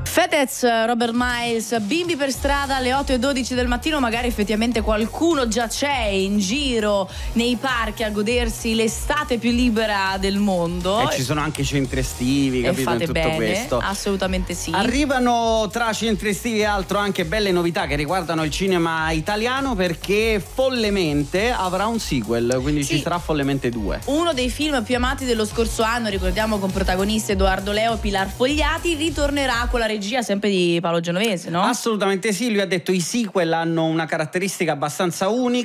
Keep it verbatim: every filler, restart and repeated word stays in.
Fedez, Robert Miles, bimbi per strada alle otto e dodici del mattino, magari effettivamente qualcuno già c'è in giro nei parchi a godersi l'estate più libera del mondo. E ci sono anche centri estivi, capito? E fate in tutto bene, questo. assolutamente sì. Arrivano tra centri estivi e altro anche belle novità che riguardano il cinema italiano, perché Follemente avrà un sequel, quindi sì. ci sarà Follemente due. Uno dei film più amati dello scorso anno, ricordiamo, con protagonisti Edoardo Leo e Pilar Fogliati, ritornerà con la regia sempre di Paolo Genovese, no? Assolutamente sì, lui ha detto i sequel hanno una caratteristica abbastanza unica,